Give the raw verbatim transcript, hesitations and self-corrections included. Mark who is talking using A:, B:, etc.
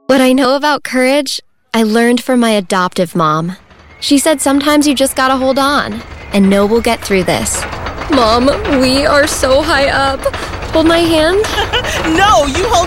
A: What I know about courage, I learned from my adoptive mom. She said sometimes you just gotta hold on, and know we'll get through this. Mom, we are so high up. Hold my hand.
B: No, you hold